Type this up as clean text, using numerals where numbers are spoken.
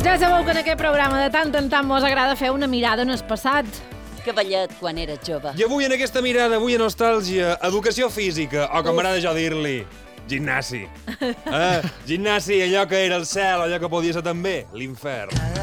Ja sabeu que en aquest programa de tant en tant mos agrada fer una mirada en el passat. Cavallet quan eres jove. I avui en aquesta mirada, avui a Nostàlgia, educació física, o com m'agrada jo dir-li, gimnasi. Gimnasi, allò que era el cel, allò que podia ser també l'infern.